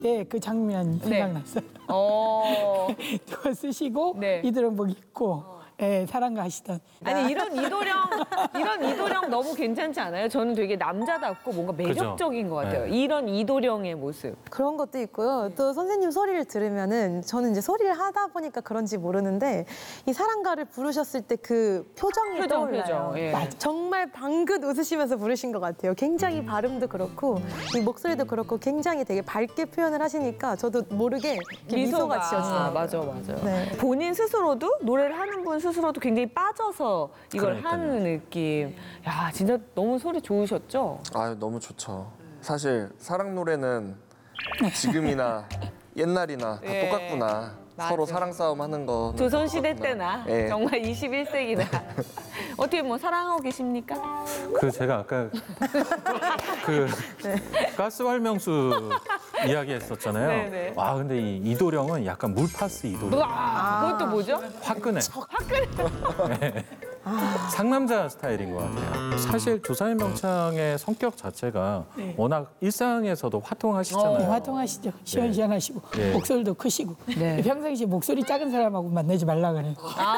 네, 그 장면 생각났어요. 그거 쓰시고 네. 이도령복 입고 사랑가 하시던. 아니 이런 이도령 너무 괜찮지 않아요? 저는 되게 남자답고 뭔가 매력적인 것 같아요. 네. 이런 이도령의 모습. 그런 것도 있고요. 또 선생님 소리를 들으면은 저는 이제 소리를 하다 보니까 그런지 모르는데 이 사랑가를 부르셨을 때 그 표정이 떠올라요. 예. 정말 방긋 웃으시면서 부르신 것 같아요. 굉장히 발음도 그렇고 이 목소리도 그렇고 굉장히 되게 밝게 표현을 하시니까 저도 모르게 이렇게 미소가 지어지더라고요. 맞아. 네. 본인 스스로도 노래를 하는 분 스스로도 굉장히 빠져서 이걸 그러니까요. 하는 느낌. 야 진짜 너무 소리 좋으셨죠? 아 너무 좋죠. 사실 사랑 노래는 지금이나 옛날이나 다 예. 똑같구나. 맞아. 서로 사랑 싸움 하는 거. 조선시대 때나 예. 정말 21세기나 어떻게 뭐 사랑하고 계십니까? 그 제가 아까 그 가스 활명수 이야기했었잖아요. 네네. 와 근데 이 이도령은 약간 물파스 이도령. 그것도 뭐죠? 화끈해. 네. 상남자 스타일인 것 같아요. 사실 조상의 명창의 성격 자체가 워낙 일상에서도 화통하시잖아요. 화통하시죠. 시원시원하시고 네. 목소리도 크시고. 네. 평상시에 목소리 작은 사람하고 만나지 말라 그래요.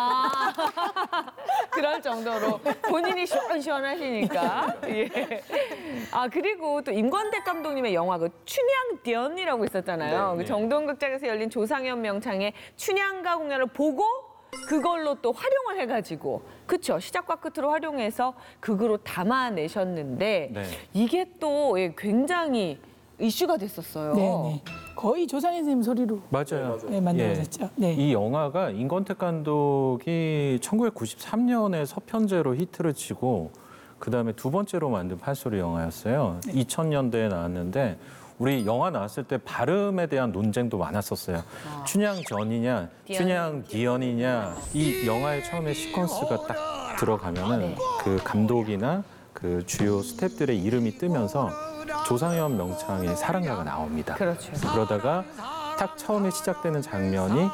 그럴 정도로 본인이 시원시원하시니까. 예. 아 그리고 또 임권택 감독님의 영화 그 춘향디언이라고 있었잖아요. 그 정동극장에서 열린 조상현 명창의 춘향가 공연을 보고 그걸로 또 활용을 해가지고 그쵸 시작과 끝으로 활용해서 극으로 담아내셨는데 네. 이게 또 굉장히 이슈가 됐었어요. 네. 거의 조상현 선생님 소리로 맞아요. 만들어졌죠. 네. 이 영화가 임권택 감독이 1993년에 서편제로 히트를 치고 그다음에 두 번째로 만든 판소리 영화였어요. 2000년대에 나왔는데 우리 영화 나왔을 때 발음에 대한 논쟁도 많았었어요. 춘향전이냐, 춘향디언이냐. 이 영화의 처음에 시퀀스가 딱 들어가면은 그 감독이나 그 주요 스태프들의 이름이 뜨면서 조상현 명창의 사랑가가 나옵니다. 그렇죠. 그러다가 딱 처음에 시작되는 장면이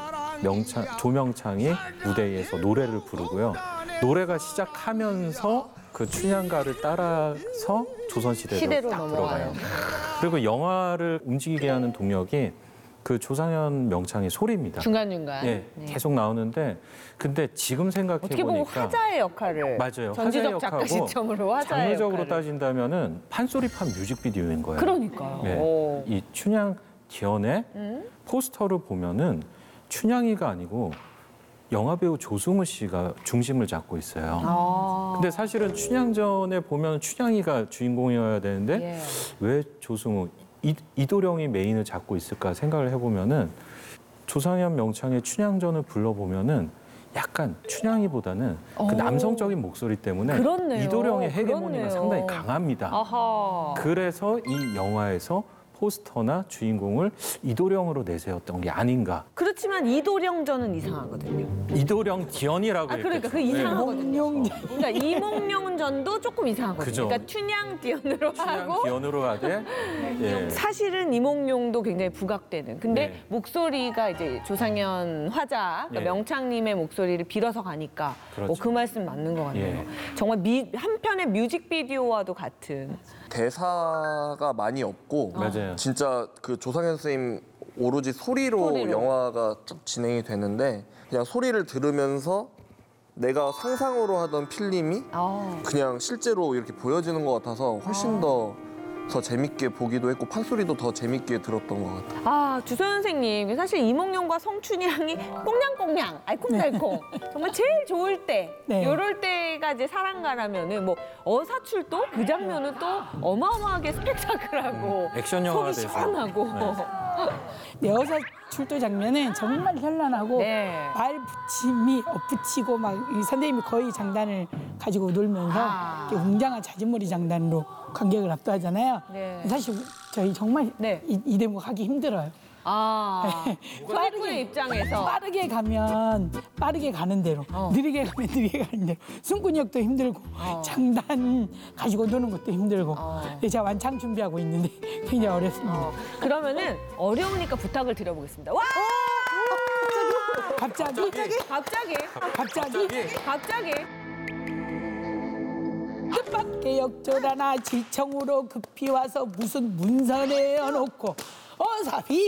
조명창이 무대에서 노래를 부르고요. 노래가 시작하면서 그 춘향가를 따라서 조선시대로 시대로 딱 넘어가요. 들어가요. 그리고 영화를 움직이게 하는 동력이 그 조상현 명창의 소리입니다. 중간중간. 예, 계속 나오는데 근데 지금 생각해 어떻게 보면 보니까 화자의 역할을 맞아요. 전지적 화자의 작가 역할하고 시점으로 화자의 장르적으로 역할을. 따진다면은 판소리판 뮤직비디오인 거예요. 그러니까요. 네. 오. 이 춘향 기현의 포스터를 보면은 춘향이가 아니고 영화배우 조승우 씨가 중심을 잡고 있어요. 근데 사실은 춘향전에 보면 춘향이가 주인공이어야 되는데 예. 왜 조승우 이도령이 메인을 잡고 있을까 생각을 해보면은 조상현 명창의 춘향전을 불러보면은 약간 춘향이보다는 그 남성적인 목소리 때문에 그렇네요. 이도령의 헤게모니가 그렇네요. 상당히 강합니다. 아하. 그래서 이 영화에서 포스터나 주인공을 이도령으로 내세웠던 게 아닌가. 그렇지만 이도령전은 이상하거든요. 이도령 디언이라고 그러니까 그 얘기했죠. 이상하거든요. 그러니까 이몽룡전도 조금 이상하거든요. 그죠. 그러니까 춘향디언으로 춘향 하고 디언으로 가되 예. 사실은 이몽룡도 굉장히 부각되는. 근데 네. 목소리가 이제 조상현 화자 그러니까 예. 명창님의 목소리를 빌어서 가니까 그렇죠. 그 말씀 맞는 것 같네요. 예. 정말 한 편의 뮤직비디오와도 같은. 대사가 많이 없고 맞아요. 진짜 그 조상현 선생님 오로지 소리로 영화가 쭉 진행이 되는데 그냥 소리를 들으면서 내가 상상으로 하던 필름이 그냥 실제로 이렇게 보여지는 것 같아서 훨씬 더 재밌게 보기도 했고 판소리도 더 재밌게 들었던 것 같아요. 아, 주소연 선생님. 사실 이몽룡과 성춘향이 꽁냥꽁냥, 알콩달콩. 정말 제일 좋을 때, 네. 요럴 때가 이제 사랑가라면은 뭐 어사출도 그 장면은 또 어마어마하게 스펙타클하고 액션 영화가 속이 돼서. 시원하고. 네, 여사 출도 장면은 정말 현란하고 네. 말 붙임이 엎붙이고 막 이 선생님이 거의 장단을 가지고 놀면서 이렇게 웅장한 자진몰이 장단으로 관객을 압도하잖아요. 네. 사실 저희 정말 네. 이 대목 하기 힘들어요. 아, 빠르게 입장에서. 빠르게 가면 빠르게 가는 대로, 느리게 가면 느리게 가는 대로. 숨근육도 힘들고 장단 가지고 노는 것도 힘들고. 근데 제가 완창 준비하고 있는데 굉장히 어렵습니다. 그러면은 어려우니까 부탁을 드려보겠습니다. 와! 갑자기? 뜻밖의 역조라나 지청으로 급히 와서 무슨 문서 내어놓고 와사비